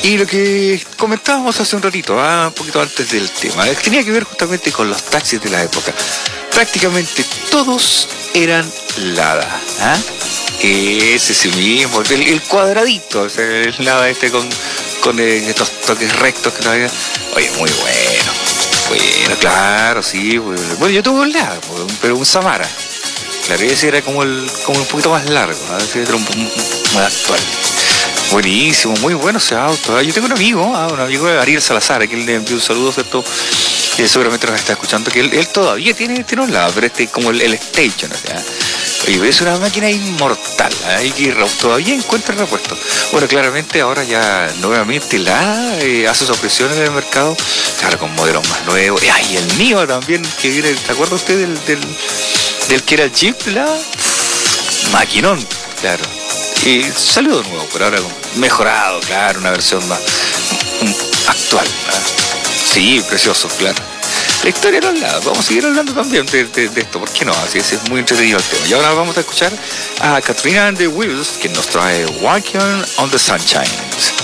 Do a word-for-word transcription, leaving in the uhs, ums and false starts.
Y lo que comentábamos hace un ratito, ah, un poquito antes del tema, tenía que ver justamente con los taxis de la época. Prácticamente todos eran Lada, ¿ah? Ese sí mismo, el, el cuadradito, o sea, el Lada este con, con eh, estos toques rectos que no había. Oye, muy bueno, bueno, claro, sí. Bueno, yo tuve un Lada, pero un Samara. Claro, ese era como el como un poquito más largo, ¿no? Ese era un, un, un más actual. Buenísimo, muy bueno ese auto. Yo tengo un amigo, un amigo de Ariel Salazar, que él le envió un saludo, ¿cierto? Que seguramente nos está escuchando, que él, él todavía tiene, tiene un lado, pero este como el, el Station, o sea. Oye, es una máquina inmortal, ¿eh? Que todavía encuentra repuesto. Bueno, claramente ahora ya nuevamente la eh, hace sus presiones en el mercado, claro, con modelos más nuevos. Y ay, el mío también, que viene, ¿se acuerda usted del, del, del que era el Jeep, la maquinón? Claro. Y salió de nuevo, pero ahora mejorado, claro, una versión más actual, ¿no? Sí, precioso, claro. La historia de los lados, vamos a seguir hablando también de, de, de esto, ¿por qué no? Así es, es muy entretenido el tema. Y ahora vamos a escuchar a Katrina and the Wills, que nos trae Walking on the Sunshine.